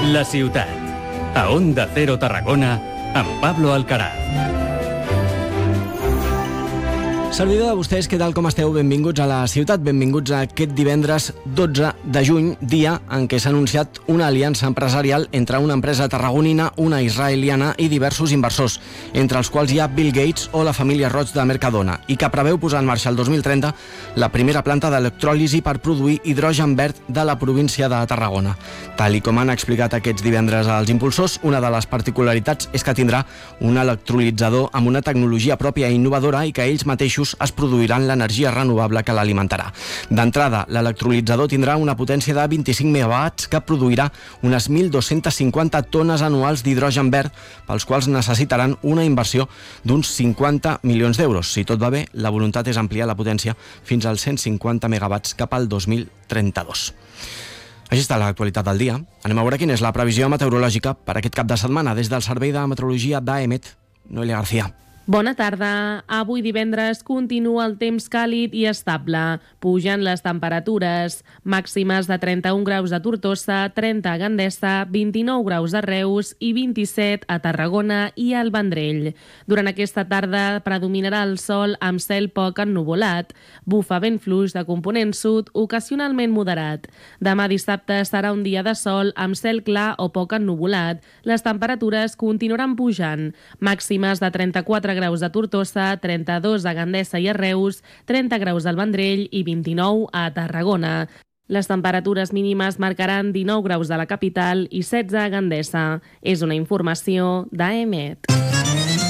La ciutat. A Onda Cero Tarragona, amb Pablo Alcaraz. Servidor de vostès, què tal, com esteu? Benvinguts a la ciutat, benvinguts a aquest divendres 12 de juny, dia en què s'ha anunciat una aliança empresarial entre una empresa tarragonina, una israeliana i diversos inversors, entre els quals hi ha Bill Gates o la família Roig de Mercadona, i que preveu posar en marxa el 2030 la primera planta d'electròlisi per produir hidrogen verd de la província de Tarragona. Tal i com han explicat aquests divendres als impulsors, una de les particularitats és que tindrà un electrolitzador amb una tecnologia pròpia i innovadora i que ells mateixos es produiran l'energia renovable que l'alimentarà. D'entrada, l'electrolitzador tindrà una potència de 25 megawatts que produirà unes 1.250 tones anuals d'hidrogen verd, pels quals necessitaran una inversió d'uns 50 milions d'euros. Si tot va bé, la voluntat és ampliar la potència fins als 150 megawatts cap al 2032. Així està l'actualitat del dia. Anem a veure quina és la previsió meteorològica per aquest cap de setmana des del Servei de Meteorologia d'AEMET. Noelia García. Bona tarda. Avui divendres continua el temps càlid i estable. Pugen les temperatures màximes de 31 graus a Tortosa, 30 a Gandesa, 29 graus a Reus i 27 a Tarragona i al Vendrell. Durant aquesta tarda predominarà el sol amb cel poc ennuvolat. Bufa vent fluix de component sud, ocasionalment moderat. Demà dissabte serà un dia de sol amb cel clar o poc ennuvolat. Les temperatures continuaran pujant. Màximes de 34 graus a Tortosa, 32 a Gandesa i a Reus, 30 graus al Vendrell i 29 a Tarragona. Les temperatures mínimes marcaran 19 graus a la capital i 16 a Gandesa. És una informació d'AEMET.